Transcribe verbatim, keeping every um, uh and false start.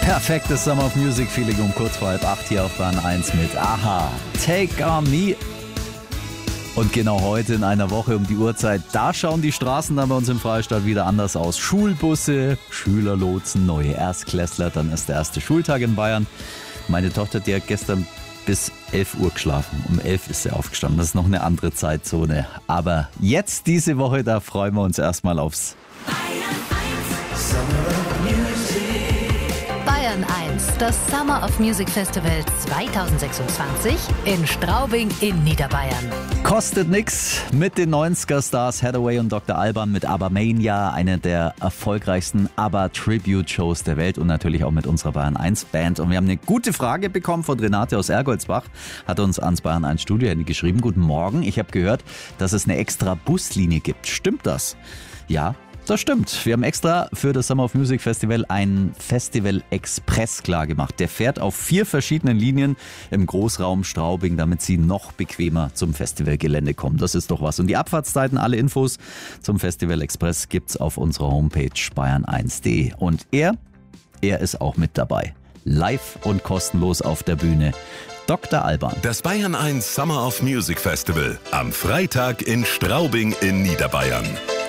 Perfektes Summer of Music Feeling um kurz vor halb acht hier auf Bahn eins mit Aha, Take On Me. Und genau heute in einer Woche um die Uhrzeit, da schauen die Straßen dann bei uns im Freistaat wieder anders aus. Schulbusse, Schülerlotsen, neue Erstklässler, dann ist der erste Schultag in Bayern. Meine Tochter, die hat gestern bis elf Uhr geschlafen. Um elf ist sie aufgestanden. Das ist noch eine andere Zeitzone. Aber jetzt diese Woche, da freuen wir uns erstmal aufs Bayern eins, das Summer of Music Festival zwanzig sechsundzwanzig in Straubing in Niederbayern. Kostet nix mit den neunziger-Stars Hathaway und Doktor Alban mit ABBA Mania, eine der erfolgreichsten ABBA-Tribute-Shows der Welt und natürlich auch mit unserer Bayern eins Band. Und wir haben eine gute Frage bekommen von Renate aus Ergoldsbach, hat uns ans Bayern eins Studio-Handy geschrieben. Guten Morgen, ich habe gehört, dass es eine extra Buslinie gibt. Stimmt das? Ja. Das stimmt. Wir haben extra für das Summer of Music Festival einen Festival Express klar gemacht. Der fährt auf vier verschiedenen Linien im Großraum Straubing, damit Sie noch bequemer zum Festivalgelände kommen. Das ist doch was. Und die Abfahrtszeiten, alle Infos zum Festival Express gibt's auf unserer Homepage bayern eins punkt de. Und er, er ist auch mit dabei. Live und kostenlos auf der Bühne. Doktor Alban. Das Bayern eins Summer of Music Festival am Freitag in Straubing in Niederbayern.